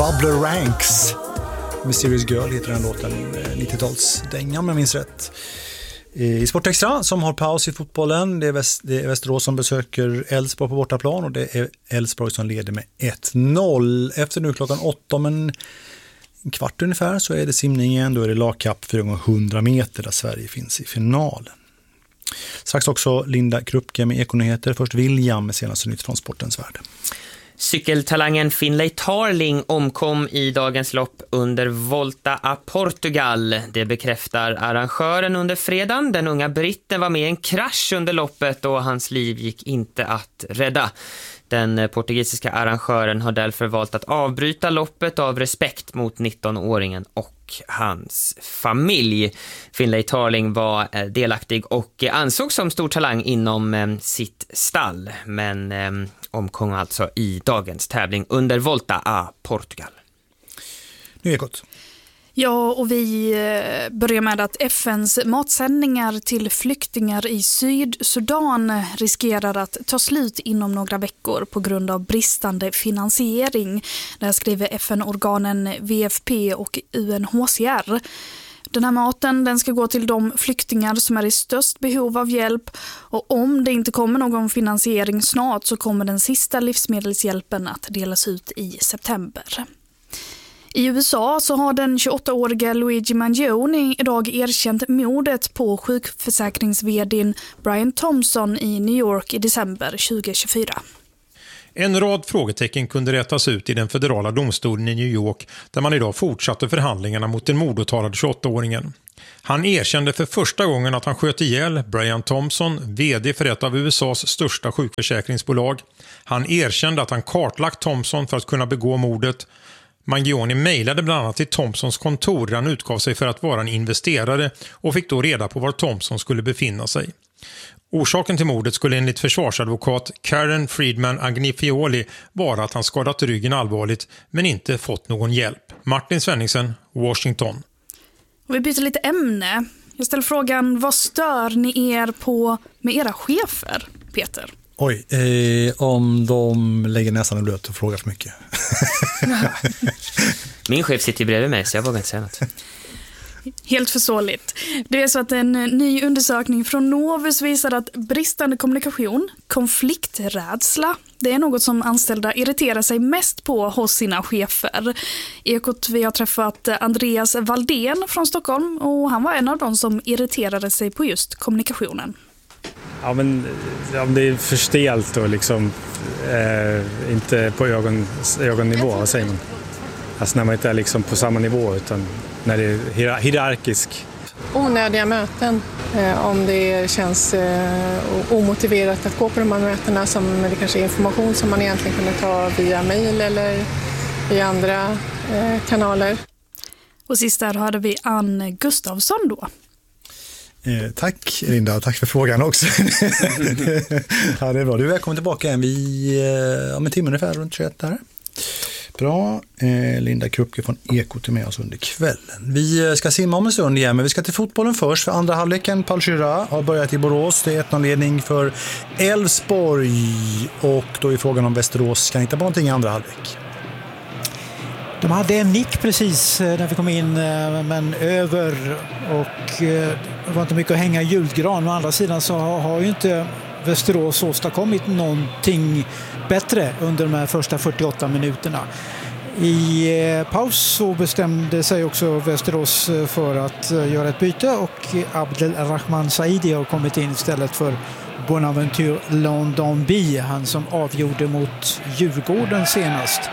Bubbler Ranks. Mysterious Girl heter den låten, 90-talsdänga om jag minns rätt. I Sportextra som har paus i fotbollen, det är Västerås som besöker Elfsborg på bortaplan och det är Elfsborg som leder med 1-0. Efter nu klockan 8 men en kvart ungefär så är det simningen, då är det lagkapp 4x100 meter där Sverige finns i finalen. Strax också Linda Krupke med Ekonyheter, först William med senaste nytt från sportens värld. Cykeltalangen Finlay Tarling omkom i dagens lopp under Volta a Portugal. Det bekräftar arrangören under fredagen. Den unga britten var med i en krasch under loppet och hans liv gick inte att rädda. Den portugisiska arrangören har därför valt att avbryta loppet av respekt mot 19-åringen och hans familj. Finlay Tarling var delaktig och ansågs som stor talang inom sitt stall, men omkom alltså i dagens tävling under Volta a Portugal. Nu är gott. Ja, och vi börjar med att FNs matsändningar till flyktingar i Sydsudan riskerar att ta slut inom några veckor på grund av bristande finansiering. Det skriver FN-organen WFP och UNHCR. Den här maten den ska gå till de flyktingar som är i störst behov av hjälp, och om det inte kommer någon finansiering snart så kommer den sista livsmedelshjälpen att delas ut i september. I USA så har den 28-åriga Luigi Mangione idag erkänt mordet på sjukförsäkrings-vd:n Brian Thompson i New York i december 2024. En rad frågetecken kunde rätas ut i den federala domstolen i New York där man idag fortsatte förhandlingarna mot den mordåtalade 28-åringen. Han erkände för första gången att han sköt ihjäl Brian Thompson, vd för ett av USAs största sjukförsäkringsbolag. Han erkände att han kartlagt Thompson för att kunna begå mordet. Mangione mejlade bland annat till Thompsons kontor där han utgav sig för att vara en investerare och fick då reda på var Thompson skulle befinna sig. Orsaken till mordet skulle enligt försvarsadvokat Karen Friedman Agnifioli vara att han skadat ryggen allvarligt men inte fått någon hjälp. Martin Svenningsen, Washington. Och vi byter lite ämne. Jag ställer frågan, vad stör ni er på med era chefer, Peter? Oj, om de lägger näsan i blöt och frågar för mycket. Min chef sitter bredvid mig så jag vågar inte säga något. Helt förståeligt. Det är så att en ny undersökning från Novus visar att bristande kommunikation, konflikträdsla, det är något som anställda irriterar sig mest på hos sina chefer. Ekot, vi har träffat Andreas Valdén från Stockholm och han var en av de som irriterade sig på just kommunikationen. Ja, men det är för stelt och liksom inte på ögonnivå, vad säger man? Alltså när man inte är liksom på samma nivå utan när det är hierarkisk. Onödiga möten, om det känns omotiverat att gå på de här mötena, som det kanske är information som man egentligen kunde ta via mejl eller i andra kanaler. Och sist där hade vi Ann Gustafsson då. Tack Linda, tack för frågan också. Ja, det är bra. Du är välkommen tillbaka om en timme ungefär, runt 21 där. Bra. Linda Krupke från Ekot är med oss under kvällen. Vi ska simma om en stund igen, men vi ska till fotbollen först. För andra halvleken, Paul Schürrer har börjat i Borås. Det är 1-0-ledning för Elfsborg. Och då är frågan om Västerås ska hitta på någonting i andra halvlek. De hade en nick precis när vi kom in, men över, och det var inte mycket att hänga i julgran. Å andra sidan så har ju inte Västerås åstadkommit någonting bättre under de här första 48 minuterna. I paus så bestämde sig också Västerås för att göra ett byte och Abdelrahman Saidi har kommit in istället för Bonaventure Landonby, han som avgjorde mot Djurgården senast.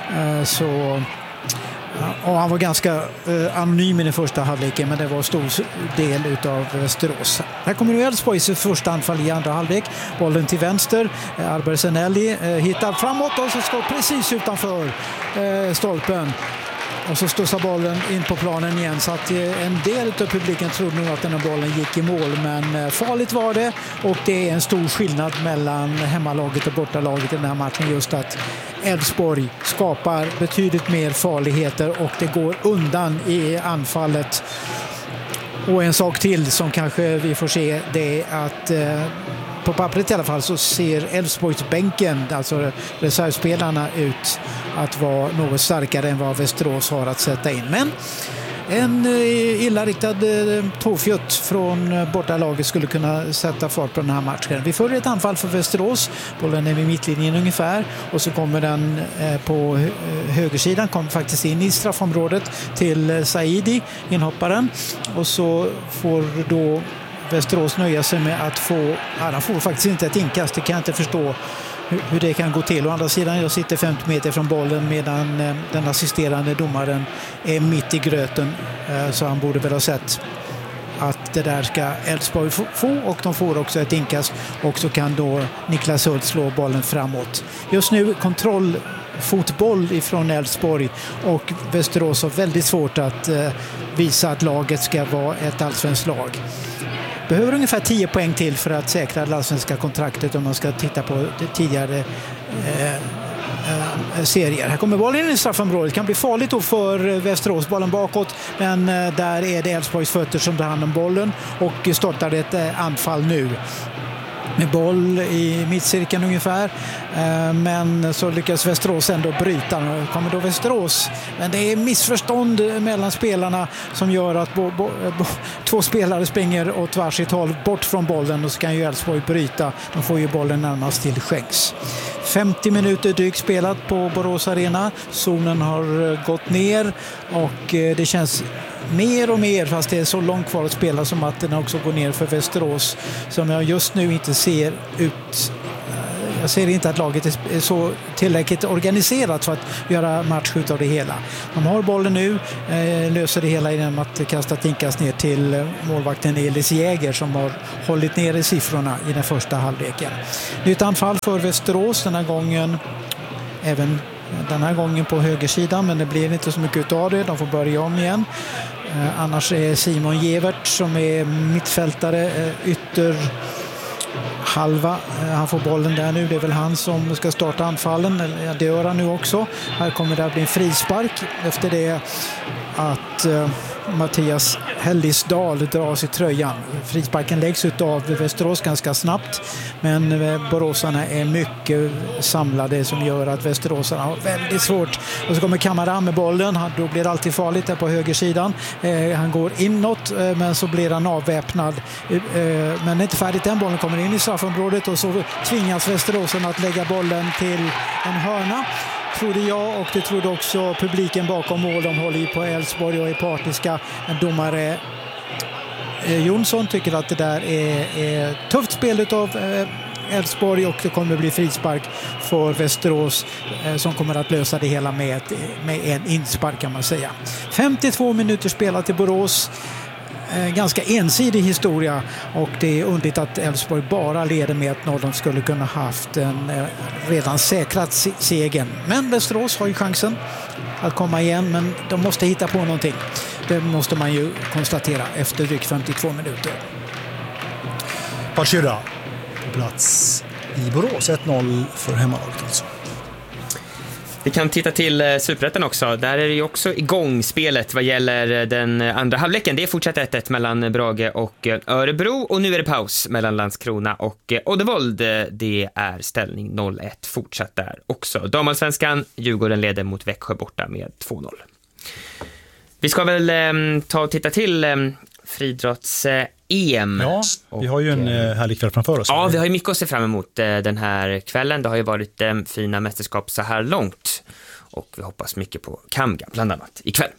Och han var ganska anonym i den första halvleken, men det var en stor del utav Västerås. Här kommer nu Elfsborgs första anfall i andra halvlek. Bollen till vänster. Albert Senelli hittar framåt och så står precis utanför stolpen. Och så stussar bollen in på planen igen, så att en del av publiken trodde nog att den här bollen gick i mål, men farligt var det, och det är en stor skillnad mellan hemmalaget och bortalaget i den här matchen, just att Elfsborg skapar betydligt mer farligheter och det går undan i anfallet. Och en sak till som kanske vi får se, det är att på pappret i alla fall så ser Elfsborgsbänken, alltså reservspelarna, ut att vara något starkare än vad Västerås har att sätta in. Men en illa riktad tåfjutt från bortalaget skulle kunna sätta fart på den här matchen. Vi får ett anfall för Västerås. Bollen är vid mittlinjen ungefär. Och så kommer den på högersidan. Kommer faktiskt in i straffområdet till Saidi, inhopparen. Och så får då Västerås nöja sig med att få... Ja, han får faktiskt inte ett inkast. Det kan jag inte förstå hur det kan gå till. Å andra sidan, jag sitter 50 meter från bollen medan den assisterande domaren är mitt i gröten. Så han borde väl ha sett att det där ska Elfsborg få, och de får också ett inkast, och så kan då Niklas Hult slå bollen framåt. Just nu kontrollfotboll ifrån Elfsborg, och Västerås har väldigt svårt att visa att laget ska vara ett allsvenskt lag. Behöver ungefär 10 poäng till för att säkra det allsvenska kontraktet om man ska titta på det tidigare serier. Här kommer bollen in i straffområdet. Det kan bli farligt då för Västerås, bollen bakåt, men där är det Elfsborgs fötter som tar hand om bollen och startar ett anfall nu. Med boll i mittcirkeln ungefär, men så lyckas Västerås ändå bryta. Nu kommer då Västerås, men det är missförstånd mellan spelarna som gör att två spelare springer åt varsitt håll bort från bollen, och så kan ju Elfsborg bryta. De får ju bollen närmast till skänks. 50 minuter drygt spelat på Borås Arena. Zonen har gått ner, och det känns mer och mer, fast det är så långt kvar att spela, som att den också går ner för Västerås, som jag just nu inte ser ut. Jag ser inte att laget är så tillräckligt organiserat för att göra match av det hela. De har bollen nu, löser det hela genom att kasta tinkas ner till målvakten Elis Jäger, som har hållit nere siffrorna i den första halvleken. Nytt anfall för Västerås den här gången på högersidan, men det blir inte så mycket av det. De får börja om igen. Annars är Simon Gevert, som är mittfältare, ytter halva. Han får bollen där nu. Det är väl han som ska starta anfallen. Det gör han nu också. Här kommer det att bli en frispark efter det att Mattias Hellisdal dras i tröjan. Frisparken läggs ut av Västerås ganska snabbt, men boråsarna är mycket samlade, som gör att västeråsarna har väldigt svårt. Och så kommer Kamara med bollen. Då blir det alltid farligt där på högersidan. Han går inåt, men så blir han avväpnad. Men inte färdigt. Den bollen kommer in i straffområdet, och så tvingas västeråsarna att lägga bollen till en hörna. Trodde jag, och det trodde också publiken bakom mål. De håller ju på Elfsborg och är partiska. En domare Jonsson tycker att det där är tufft spel utav Elfsborg, och det kommer bli frispark för Västerås, som kommer att lösa det hela med en inspark, kan man säga. 52 minuter spelat i Borås. Ganska ensidig historia, och det är underligt att Elfsborg bara leder med 1-0. De skulle kunna haft en redan säkrat segern. Men Västerås har ju chansen att komma igen, men de måste hitta på någonting. Det måste man ju konstatera efter drygt 52 minuter. Pachira på plats i Borås. 1-0 för hemmalaget alltså. Vi kan titta till Superettan också. Där är det ju också igång spelet vad gäller den andra halvleken. Det är fortsatt 1-1 mellan Brage och Örebro. Och nu är det paus mellan Landskrona och Oddevold. Det är ställning 0-1 fortsatt där också. Damallsvenskan, Djurgården leder mot Växjö borta med 2-0. Vi ska väl ta och titta till friidrotts-EM. Ja, vi har ju en härlig kväll framför oss. Ja, vi har ju mycket att se fram emot den här kvällen. Det har ju varit fina mästerskap så här långt. Och vi hoppas mycket på Kamga, bland annat, ikväll.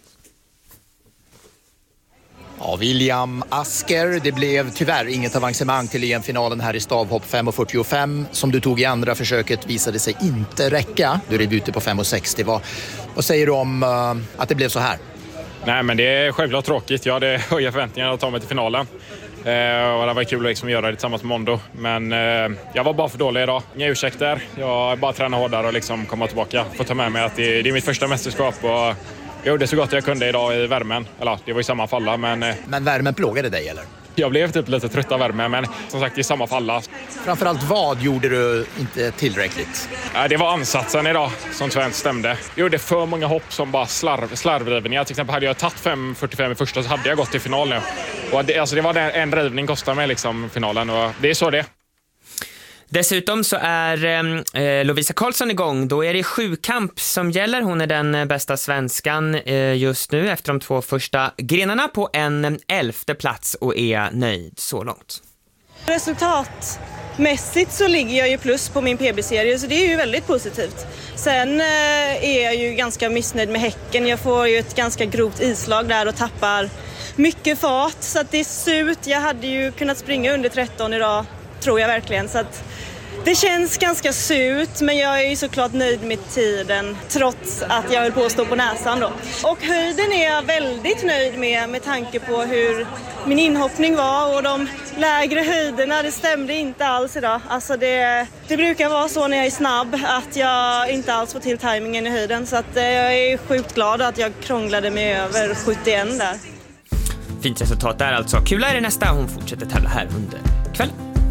Ja, William Asker, det blev tyvärr inget avancemang till EM-finalen här i stavhopp 5,45. Som du tog i andra försöket visade sig inte räcka. Du red ute på 5,60. Vad säger du om att det blev så här? Nej, men det är självklart tråkigt. Jag hade höga förväntningar att ta mig till finalen. Och det var kul att liksom göra det tillsammans med Mondo. Men jag var bara för dålig idag. Inga ursäkter. Jag bara tränar hårdare och liksom komma tillbaka. Får ta med mig att det är mitt första mästerskap. Och jag gjorde så gott jag kunde idag i värmen. Eller det var i samma falla. Men värmen plågade dig eller? Jag blev typ lite trött av värme, men som sagt i samma falla. Framförallt vad gjorde du inte tillräckligt? Det var ansatsen idag som tyvärr stämde. Jag gjorde för många hopp som bara slarvrivningar. Till exempel hade jag tagit 5,45 i första så hade jag gått till final nu. Och det var en rivning kostade mig liksom finalen, och det är så det. Dessutom så är Lovisa Karlsson igång. Då är det sjukamp som gäller. Hon är den bästa svenskan just nu efter de 2 första grenarna på en 11:e plats och är nöjd så långt. Resultatmässigt så ligger jag ju plus på min PB-serie, så det är ju väldigt positivt. Sen är jag ju ganska missnöjd med häcken. Jag får ju ett ganska grovt islag där och tappar mycket fart, så att det är surt. Jag hade ju kunnat springa under 13 idag, tror jag verkligen. Så att det känns ganska surt, men jag är ju såklart nöjd med tiden trots att jag höll på att stå på näsan då. Och höjden är jag väldigt nöjd med tanke på hur min inhoppning var, och de lägre höjderna, det stämde inte alls idag. Alltså det brukar vara så när jag är snabb att jag inte alls får till tajmingen i höjden, så att jag är sjukt glad att jag krånglade mig över 71 där. Fint resultat där alltså. Kul är det nästa. Hon fortsätter tävla här under kvällen.